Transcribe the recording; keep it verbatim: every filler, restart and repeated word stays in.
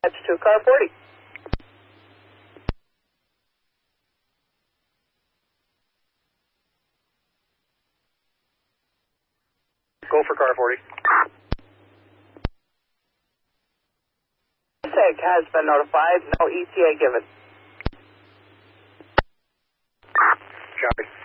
That's to car forty. Go for car forty. SEG has been notified. No E T A given. Copy.